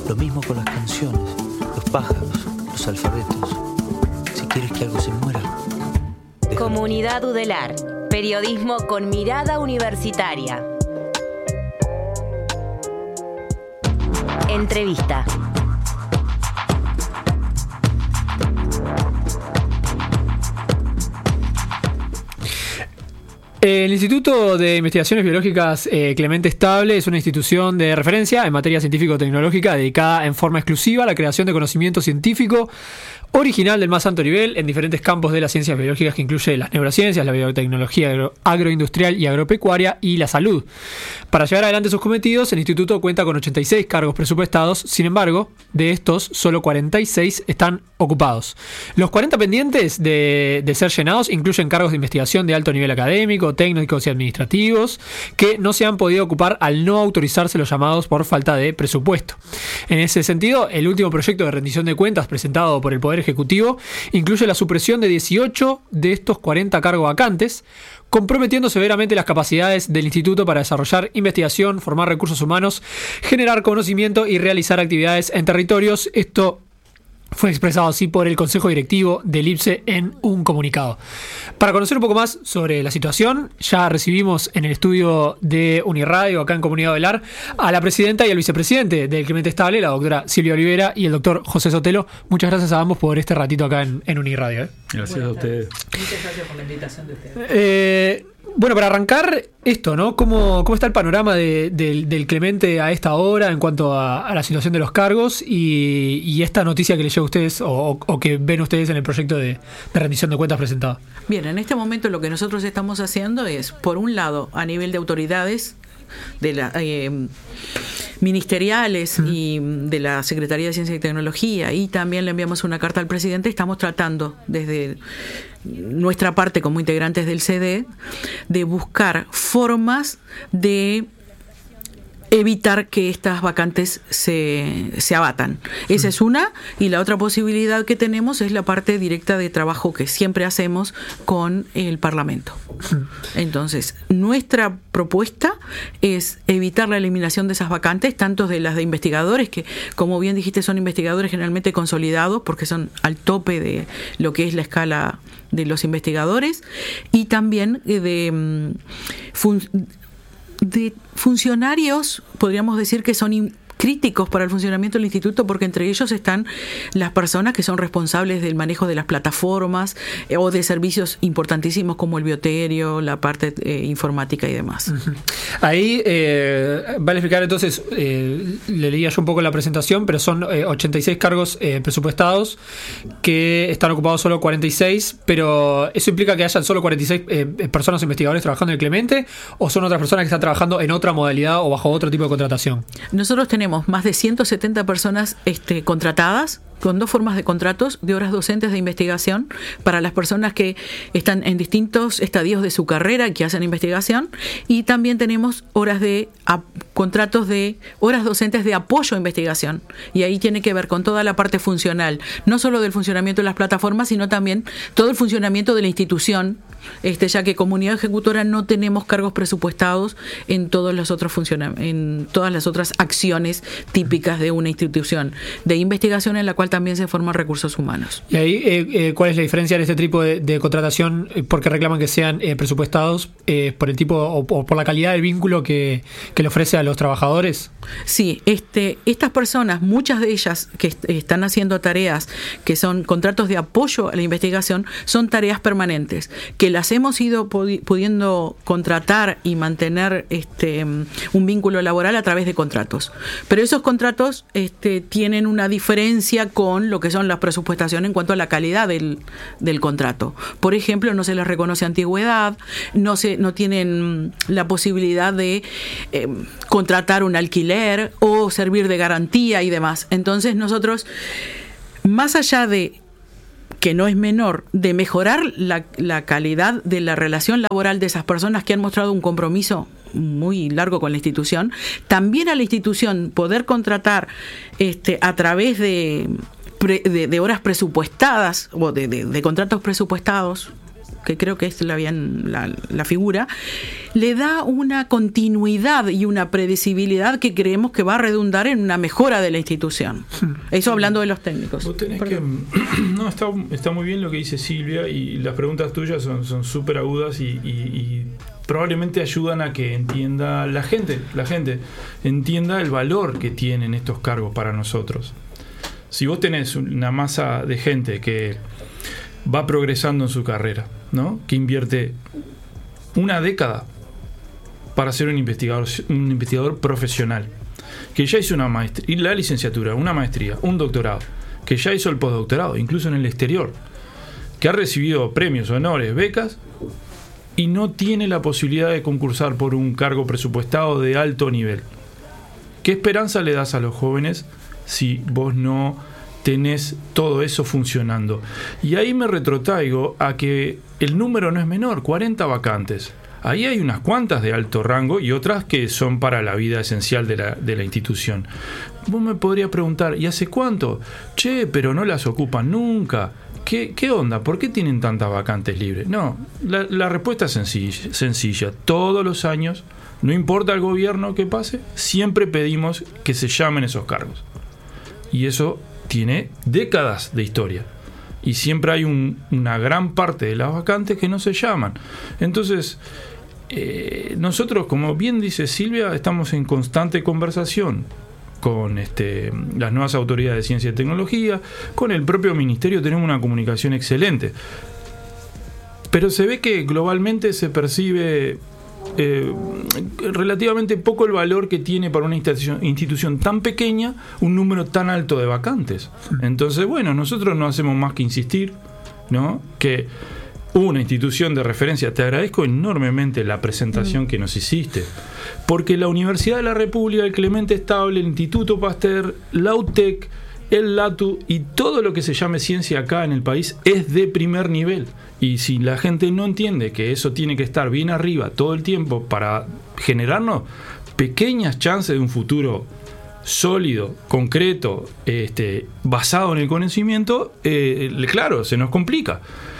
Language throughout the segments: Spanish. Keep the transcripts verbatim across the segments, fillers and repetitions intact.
Lo mismo con las canciones, los pájaros, los alfabetos. Si quieres que algo se muera, déjalo. Comunidad Udelar, periodismo con mirada universitaria. Entrevista. El Instituto de Investigaciones Biológicas eh, Clemente Estable es una institución de referencia en materia científico-tecnológica dedicada en forma exclusiva a la creación de conocimiento científico original del más alto nivel en diferentes campos de las ciencias biológicas, que incluye las neurociencias, la biotecnología agro- agroindustrial y agropecuaria y la salud. Para llevar adelante sus cometidos, el instituto cuenta con ochenta y seis cargos presupuestados. Sin embargo, de estos, solo cuarenta y seis están ocupados. Los cuarenta pendientes de, de ser llenados incluyen cargos de investigación de alto nivel académico, técnicos y administrativos, que no se han podido ocupar al no autorizarse los llamados por falta de presupuesto. En ese sentido, el último proyecto de rendición de cuentas presentado por el Poder Ejecutivo incluye la supresión de dieciocho de estos cuarenta cargos vacantes, comprometiendo severamente las capacidades del instituto para desarrollar investigación, formar recursos humanos, generar conocimiento y realizar actividades en territorios. Esto fue expresado así por el Consejo Directivo del I P S E en un comunicado. Para conocer un poco más sobre la situación, ya recibimos en el estudio de Uniradio, acá en Comunidad Udelar, a la presidenta y al vicepresidente del Clemente Estable, la doctora Silvia Olivera y el doctor José Sotelo. Muchas gracias a ambos por este ratito acá en, en Uniradio. ¿eh? Gracias a ustedes. Muchas gracias por la invitación de ustedes. Eh, bueno, para arrancar esto, ¿no? ¿Cómo, cómo está el panorama de, de, del Clemente a esta hora en cuanto a, a la situación de los cargos y, y esta noticia que le llega a ustedes o, o que ven ustedes en el proyecto de, de rendición de cuentas presentado? Bien, en este momento lo que nosotros estamos haciendo es, por un lado, a nivel de autoridades de la, eh, ministeriales y de la Secretaría de Ciencia y Tecnología, y también le enviamos una carta al presidente. Estamos tratando desde nuestra parte como integrantes del C D de buscar formas de evitar que estas vacantes se, se abatan. Esa es una, y la otra posibilidad que tenemos es la parte directa de trabajo que siempre hacemos con el Parlamento. Entonces, nuestra propuesta es evitar la eliminación de esas vacantes, tanto de las de investigadores, que como bien dijiste son investigadores generalmente consolidados porque son al tope de lo que es la escala de los investigadores, y también de fun- de funcionarios, podríamos decir que son in- críticos para el funcionamiento del instituto, porque entre ellos están las personas que son responsables del manejo de las plataformas eh, o de servicios importantísimos como el bioterio, la parte eh, informática y demás. Uh-huh. Ahí eh, vale explicar entonces, eh, le leía yo un poco la presentación, pero son eh, ochenta y seis cargos eh, presupuestados, que están ocupados solo cuarenta y seis, pero ¿eso implica que hayan solo cuarenta y seis eh, personas investigadores trabajando en el Clemente, o son otras personas que están trabajando en otra modalidad o bajo otro tipo de contratación? Nosotros tenemos más de ciento setenta personas este, contratadas, con dos formas de contratos de horas docentes de investigación para las personas que están en distintos estadios de su carrera, que hacen investigación, y también tenemos horas de a, contratos de horas docentes de apoyo a investigación, y ahí tiene que ver con toda la parte funcional, no solo del funcionamiento de las plataformas, sino también todo el funcionamiento de la institución, este, ya que comunidad ejecutora no tenemos cargos presupuestados en todos los otros funciona, en todas las otras acciones típicas de una institución de investigación en la cual también se forman recursos humanos. Y ahí, eh, eh, ¿cuál es la diferencia en este tipo de, de contratación? ¿Por qué reclaman que sean eh, presupuestados? Eh, ¿Por el tipo o, o por la calidad del vínculo que, que le ofrece a los trabajadores? Sí, este, estas personas, muchas de ellas que est- están haciendo tareas que son contratos de apoyo a la investigación, son tareas permanentes, que las hemos ido pudi- pudiendo contratar y mantener este, un vínculo laboral a través de contratos. Pero esos contratos este, tienen una diferencia con lo que son las presupuestaciones en cuanto a la calidad del, del contrato. Por ejemplo, no se les reconoce antigüedad, no, se, no tienen la posibilidad de eh, contratar un alquiler o servir de garantía y demás. Entonces nosotros, más allá de que no es menor, de mejorar la, la calidad de la relación laboral de esas personas que han mostrado un compromiso muy largo con la institución, también a la institución poder contratar este, a través de, pre, de, de horas presupuestadas o de, de, de contratos presupuestados, que creo que es la, bien, la, la figura, le da una continuidad y una predecibilidad que creemos que va a redundar en una mejora de la institución. Eso hablando de los técnicos. Vos tenés que, no, está, está muy bien lo que dice Silvia, y las preguntas tuyas son súper agudas y, y, y probablemente ayudan a que entienda la gente, la gente entienda el valor que tienen estos cargos para nosotros. Si vos tenés una masa de gente que va progresando en su carrera, ¿no? Que invierte una década para ser un investigador, un investigador profesional, que ya hizo una maestría, la licenciatura, una maestría, un doctorado, que ya hizo el postdoctorado, incluso en el exterior, que ha recibido premios, honores, becas, y no tiene la posibilidad de concursar por un cargo presupuestado de alto nivel. ¿Qué esperanza le das a los jóvenes si vos no tenés todo eso funcionando? Y ahí me retrotraigo a que el número no es menor, cuarenta vacantes. Ahí hay unas cuantas de alto rango y otras que son para la vida esencial de la, de la institución. Vos me podrías preguntar, ¿y hace cuánto? Che, pero no las ocupan nunca. ¿Qué, qué onda? ¿Por qué tienen tantas vacantes libres? No, la, la respuesta es sencilla, sencilla. Todos los años, no importa el gobierno que pase, siempre pedimos que se llamen esos cargos. Y eso tiene décadas de historia. Y siempre hay un, una gran parte de las vacantes que no se llaman. Entonces, eh, nosotros, como bien dice Silvia, estamos en constante conversación con este, las nuevas autoridades de ciencia y tecnología, con el propio ministerio tenemos una comunicación excelente. Pero se ve que globalmente se percibe eh, relativamente poco el valor que tiene para una institución, institución tan pequeña un número tan alto de vacantes. Entonces, bueno, nosotros no hacemos más que insistir, ¿no? Que una institución de referencia, te agradezco enormemente la presentación que nos hiciste, porque la Universidad de la República, el Clemente Estable, el Instituto Pasteur, la U T E C, el LATU y todo lo que se llame ciencia acá en el país es de primer nivel. Y si la gente no entiende que eso tiene que estar bien arriba todo el tiempo para generarnos pequeñas chances de un futuro sólido, concreto, este, basado en el conocimiento, eh, claro, se nos complica.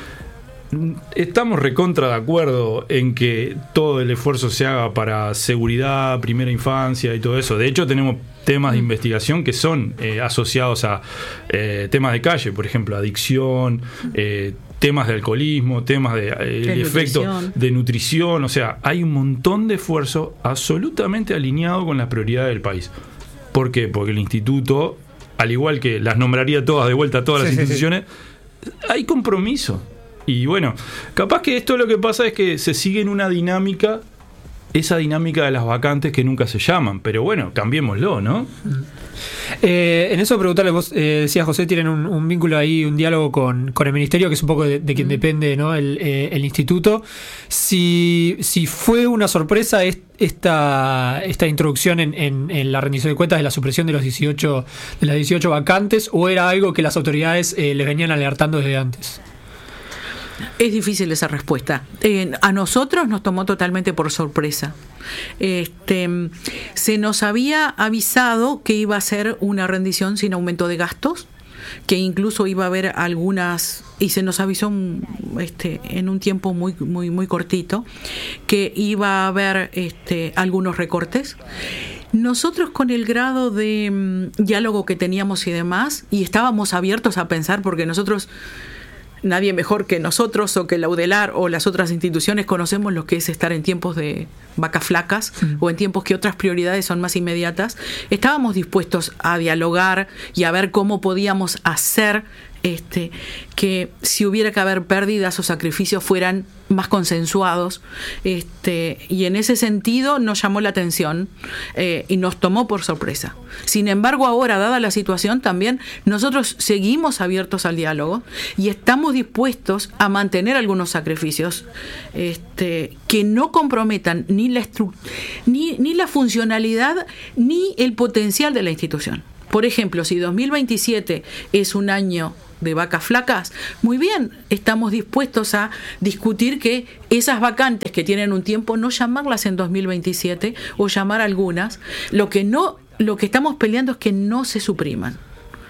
Estamos recontra de acuerdo en que todo el esfuerzo se haga para seguridad, primera infancia y todo eso. De hecho, tenemos temas de investigación que son eh, asociados a eh, temas de calle, por ejemplo, adicción, eh, temas de alcoholismo, temas de eh, el efecto de nutrición. O sea, hay un montón de esfuerzo absolutamente alineado con las prioridades del país. ¿Por qué? Porque el instituto, al igual que las nombraría todas de vuelta a todas las sí, instituciones, sí, sí. hay compromiso. Y bueno, capaz que esto lo que pasa es que se sigue en una dinámica, esa dinámica de las vacantes que nunca se llaman. Pero bueno, cambiémoslo, ¿no? Eh, en eso preguntarle, vos eh, decías, José, tienen un, un vínculo ahí, un diálogo con, con el ministerio, que es un poco de, de quien mm. depende, ¿no? el, eh, el instituto. Si, si fue una sorpresa esta, esta introducción en, en, en la rendición de cuentas de la supresión de los dieciocho, de las dieciocho vacantes, o era algo que las autoridades eh, les venían alertando desde antes. Es difícil esa respuesta. Eh, a nosotros nos tomó totalmente por sorpresa. Este, se nos había avisado que iba a ser una rendición sin aumento de gastos, que incluso iba a haber algunas, y se nos avisó este, en un tiempo muy, muy, muy cortito, que iba a haber este, algunos recortes. Nosotros, con el grado de um, diálogo que teníamos y demás, y estábamos abiertos a pensar, porque nosotros, nadie mejor que nosotros o que la UDELAR o las otras instituciones conocemos lo que es estar en tiempos de vacas flacas mm. o en tiempos que otras prioridades son más inmediatas. Estábamos dispuestos a dialogar y a ver cómo podíamos hacer este, que si hubiera que haber pérdidas o sacrificios fueran más consensuados, este, y en ese sentido nos llamó la atención eh, y nos tomó por sorpresa. Sin embargo, ahora, dada la situación, también nosotros seguimos abiertos al diálogo y estamos dispuestos a mantener algunos sacrificios este, que no comprometan ni la, estru- ni, ni la funcionalidad ni el potencial de la institución. Por ejemplo, si dos mil veintisiete es un año de vacas flacas, muy bien, estamos dispuestos a discutir que esas vacantes que tienen un tiempo, no llamarlas en dos mil veintisiete o llamar algunas. Lo que no, lo que estamos peleando es que no se supriman,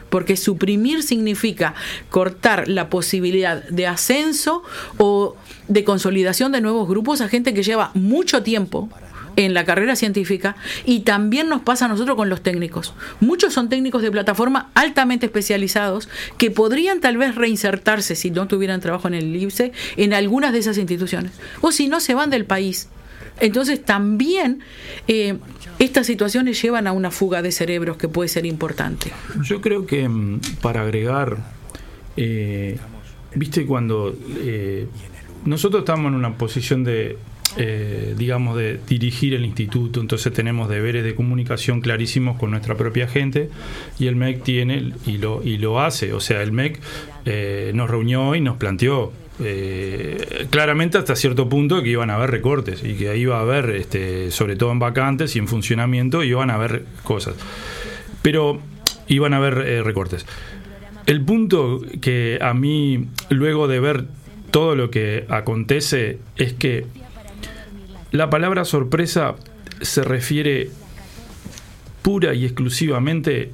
porque suprimir significa cortar la posibilidad de ascenso o de consolidación de nuevos grupos a gente que lleva mucho tiempo en la carrera científica, y también nos pasa a nosotros con los técnicos. Muchos son técnicos de plataforma altamente especializados que podrían tal vez reinsertarse, si no tuvieran trabajo en el I B S E, en algunas de esas instituciones, o si no se van del país. Entonces también eh, estas situaciones llevan a una fuga de cerebros que puede ser importante. Yo creo que para agregar, eh, viste cuando eh, nosotros estamos en una posición de Eh, digamos, de dirigir el instituto, entonces tenemos deberes de comunicación clarísimos con nuestra propia gente, y el M E C tiene y lo, y lo hace, o sea, el M E C eh, nos reunió y nos planteó eh, claramente hasta cierto punto que iban a haber recortes y que iba a haber, este, sobre todo en vacantes y en funcionamiento, iban a haber cosas, pero iban a haber eh, recortes. El punto que a mí, luego de ver todo lo que acontece, es que la palabra sorpresa se refiere pura y exclusivamente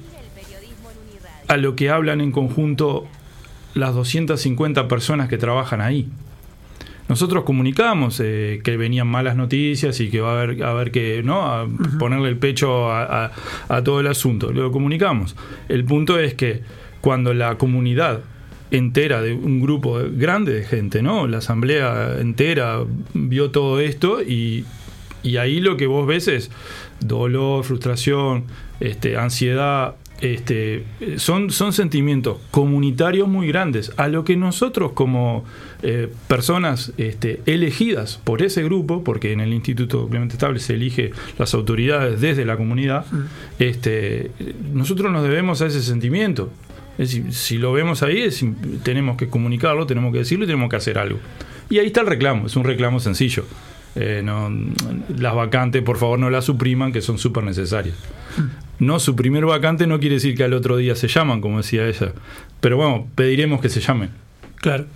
a lo que hablan en conjunto las doscientas cincuenta personas que trabajan ahí. Nosotros comunicamos eh, que venían malas noticias y que va a haber, a ver que, ¿no? A uh-huh. ponerle el pecho a, a, a todo el asunto. Lo comunicamos. El punto es que cuando la comunidad entera de un grupo grande de gente, ¿no? La asamblea entera vio todo esto, y, y ahí lo que vos ves es dolor, frustración, este, ansiedad, este, son, son sentimientos comunitarios muy grandes, a lo que nosotros como eh, personas este, elegidas por ese grupo, porque en el Instituto Clemente Estable se elige las autoridades desde la comunidad, mm. este, nosotros nos debemos a ese sentimiento. Es decir, si lo vemos ahí, es, tenemos que comunicarlo, tenemos que decirlo y tenemos que hacer algo. Y ahí está el reclamo, es un reclamo sencillo. Eh, no, las vacantes, por favor, no las supriman, que son súper necesarias. No suprimir vacantes no quiere decir que al otro día se llaman, como decía ella. Pero bueno, pediremos que se llamen. Claro.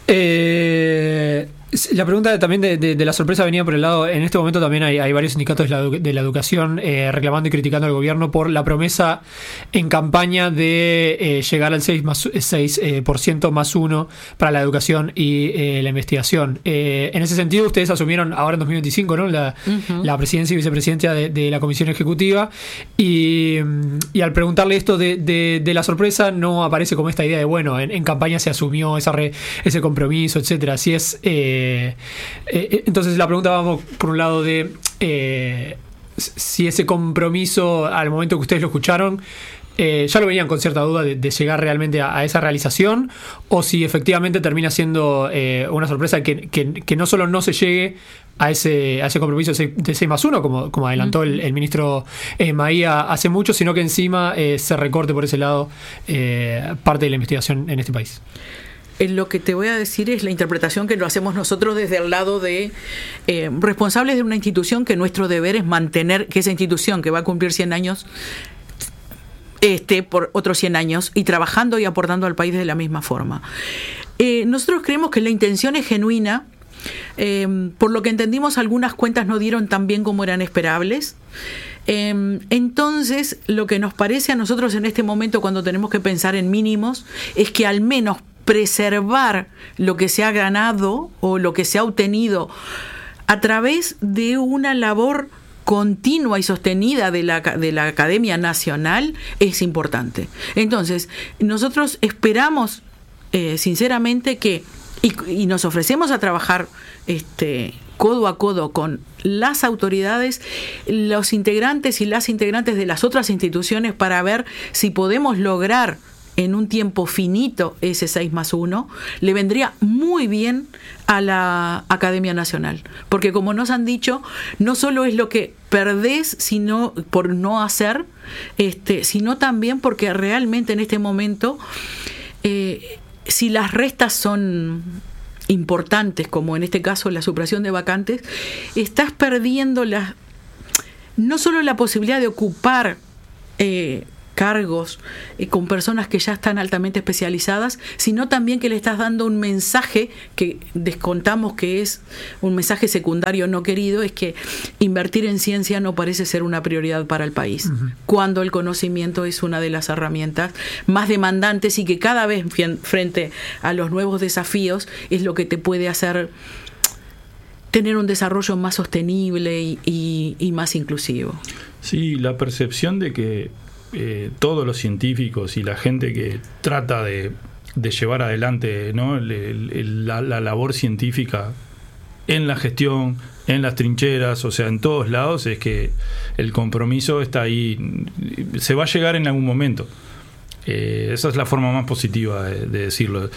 Eh... La pregunta también de, de, de la sorpresa venía por el lado, en este momento también hay, hay varios sindicatos de la, de la educación eh, reclamando y criticando al gobierno por la promesa en campaña de eh, llegar al seis por ciento eh, más uno para la educación y eh, la investigación. Eh, en ese sentido, ustedes asumieron ahora en dos mil veinticinco, ¿no? la, uh-huh. la presidencia y vicepresidencia de, de la Comisión Ejecutiva, y, y al preguntarle esto de, de, de la sorpresa, no aparece como esta idea de, bueno, en, en campaña se asumió esa re, ese compromiso, etcétera. Si es... Eh, Eh, eh, entonces la pregunta, vamos por un lado de eh, si ese compromiso al momento que ustedes lo escucharon eh, ya lo venían con cierta duda de, de llegar realmente a, a esa realización, o si efectivamente termina siendo eh, una sorpresa que, que, que no solo no se llegue a ese, a ese compromiso de seis más uno, como, como adelantó uh-huh. el, el ministro eh, Maía hace mucho, sino que encima eh, se recorte por ese lado eh, parte de la investigación en este país. Lo que te voy a decir es la interpretación que lo hacemos nosotros desde el lado de eh, responsables de una institución, que nuestro deber es mantener que esa institución, que va a cumplir cien años, esté por otros cien años y trabajando y aportando al país de la misma forma. Eh, nosotros creemos que la intención es genuina. Eh, por lo que entendimos, algunas cuentas no dieron tan bien como eran esperables. Eh, entonces, lo que nos parece a nosotros en este momento, cuando tenemos que pensar en mínimos, es que al menos preservar lo que se ha ganado o lo que se ha obtenido a través de una labor continua y sostenida de la, de la Academia Nacional es importante. Entonces, nosotros esperamos eh, sinceramente que, y, y nos ofrecemos a trabajar este, codo a codo con las autoridades, los integrantes y las integrantes de las otras instituciones, para ver si podemos lograr en un tiempo finito ese seis más uno, le vendría muy bien a la Academia Nacional. Porque como nos han dicho, no solo es lo que perdés sino por no hacer, este, sino también porque realmente en este momento, eh, si las restas son importantes, como en este caso la supresión de vacantes, estás perdiendo la, no solo la posibilidad de ocupar eh, cargos eh, con personas que ya están altamente especializadas, sino también que le estás dando un mensaje que descontamos que es un mensaje secundario no querido, es que invertir en ciencia no parece ser una prioridad para el país, uh-huh. cuando el conocimiento es una de las herramientas más demandantes y que cada vez frente a los nuevos desafíos es lo que te puede hacer tener un desarrollo más sostenible y, y, y más inclusivo. Sí, la percepción de que eh, todos los científicos y la gente que trata de, de llevar adelante, ¿no? le, le, la, la labor científica en la gestión, en las trincheras, o sea, en todos lados, es que el compromiso está ahí, se va a llegar en algún momento. Eh, esa es la forma más positiva de, de decirlo.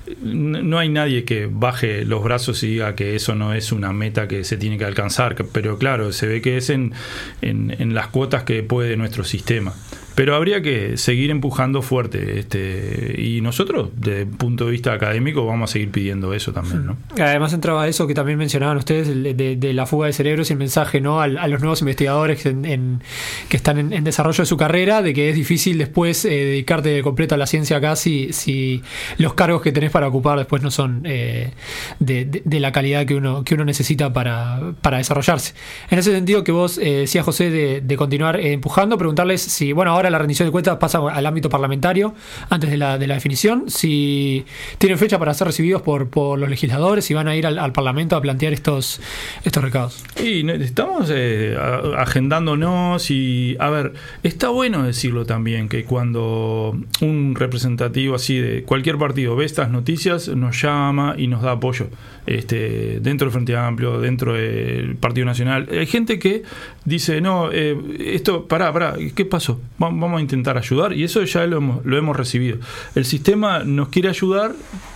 No hay nadie que baje los brazos y diga que eso no es una meta que se tiene que alcanzar, pero claro, se ve que es en, en, en las cuotas que puede nuestro sistema. Pero habría que seguir empujando fuerte, este, y nosotros, desde el punto de vista académico, vamos a seguir pidiendo eso también, ¿no? Además entraba eso que también mencionaban ustedes, de, de, de la fuga de cerebros y el mensaje, ¿no?, a, a los nuevos investigadores en, en, que están en, en desarrollo de su carrera, de que es difícil después eh, dedicarte de completo a la ciencia acá si, si los cargos que tenés para ocupar después no son eh, de, de, de la calidad que uno, que uno necesita para, para desarrollarse. En ese sentido que vos eh, decías, José, de, de continuar eh, empujando, preguntarles si, bueno, ahora la rendición de cuentas pasa al ámbito parlamentario antes de la, de la definición, si tienen fecha para ser recibidos por, por los legisladores, si van a ir al, al Parlamento a plantear estos, estos recados. Y estamos eh, agendándonos y, a ver, está bueno decirlo también, que cuando un representativo así de cualquier partido ve estas noticias, nos llama y nos da apoyo, este, dentro del Frente Amplio, dentro del Partido Nacional. Hay gente que dice, no, eh, esto, pará, pará, ¿qué pasó? Vamos a intentar ayudar, y eso ya lo hemos, lo hemos recibido. El sistema nos quiere ayudar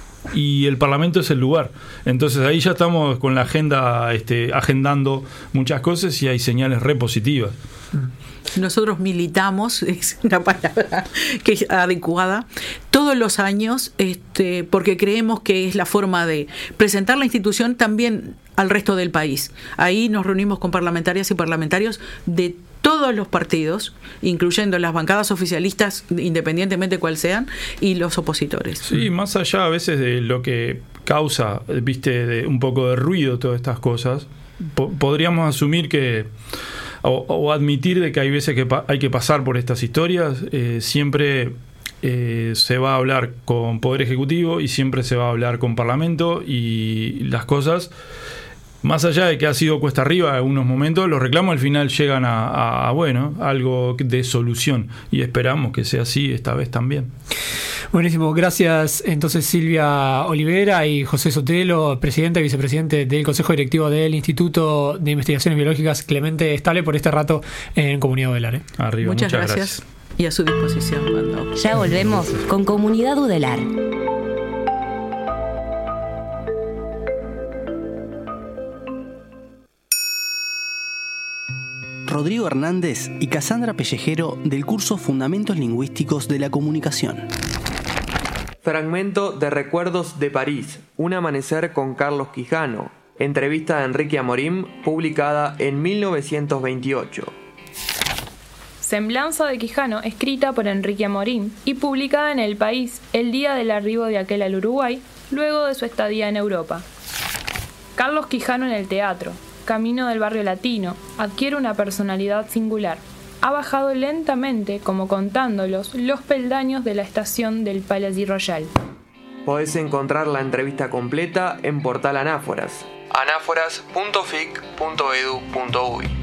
y el Parlamento es el lugar. Entonces ahí ya estamos con la agenda, este, agendando muchas cosas y hay señales re positivas. Nosotros militamos, es una palabra que es adecuada, todos los años, este, porque creemos que es la forma de presentar la institución también al resto del país. Ahí nos reunimos con parlamentarias y parlamentarios de todos los partidos, incluyendo las bancadas oficialistas, independientemente cuál sean, y los opositores. Sí, más allá a veces de lo que causa, viste, de un poco de ruido todas estas cosas, po- podríamos asumir que o, o admitir de que hay veces que pa- hay que pasar por estas historias. Eh, siempre eh, se va a hablar con Poder Ejecutivo y siempre se va a hablar con Parlamento, y las cosas, más allá de que ha sido cuesta arriba en algunos momentos, los reclamos al final llegan a, a, a bueno, algo de solución, y esperamos que sea así esta vez también. Buenísimo, gracias entonces Silvia Olivera y José Sotelo, presidente y vicepresidente del Consejo Directivo del Instituto de Investigaciones Biológicas Clemente Estable, por este rato en Comunidad Udelar. ¿eh? Arriba, muchas, muchas gracias. gracias y a su disposición cuando... Ya volvemos con Comunidad Udelar. Rodrigo Hernández y Cassandra Pellejero del curso Fundamentos Lingüísticos de la Comunicación. Fragmento de Recuerdos de París, un amanecer con Carlos Quijano. Entrevista de Enrique Amorim, publicada en mil novecientos veintiocho. Semblanza de Quijano, escrita por Enrique Amorim y publicada en El País el día del arribo de aquel al Uruguay, luego de su estadía en Europa. Carlos Quijano en el teatro, camino del barrio latino, adquiere una personalidad singular. Ha bajado lentamente, como contándolos, los peldaños de la estación del Palais Royal. Podés encontrar la entrevista completa en Portal Anáforas, anáforas punto fic punto edu punto uy.